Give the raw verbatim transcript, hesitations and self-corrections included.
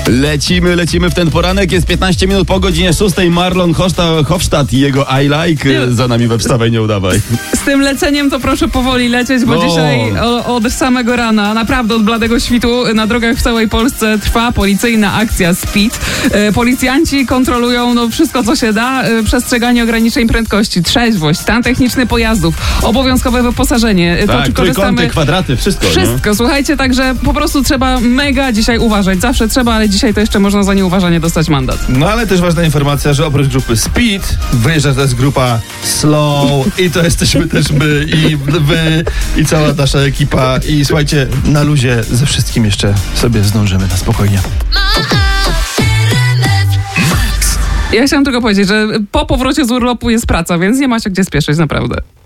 Lecimy, lecimy w ten poranek. Jest piętnaście minut po godzinie szóstej. Marlon Hoszta- Hofstadt i jego I Like Nie. za nami we Wstawaj, nie udawaj. Z tym leceniem to proszę powoli lecieć, bo No. dzisiaj o, od samego rana, naprawdę od bladego świtu, na drogach w całej Polsce trwa policyjna akcja Speed. E, policjanci kontrolują no, wszystko, co się da. E, przestrzeganie ograniczeń prędkości, trzeźwość, stan techniczny pojazdów, obowiązkowe wyposażenie. E, to Tak, czy trójkąty, korzystamy... kwadraty, wszystko. Wszystko, słuchajcie, także po prostu trzeba mega dzisiaj uważać. Zawsze trzeba, ale dzisiaj to jeszcze można za nieuważanie dostać mandat. No ale też ważna informacja, że oprócz grupy Speed wyjeżdża też grupa Slow i to jesteśmy też my i wy i cała nasza ekipa i słuchajcie, na luzie ze wszystkim jeszcze sobie zdążymy na spokojnie. Ja chciałam tylko powiedzieć, że po powrocie z urlopu jest praca, więc nie macie gdzie spieszyć, naprawdę.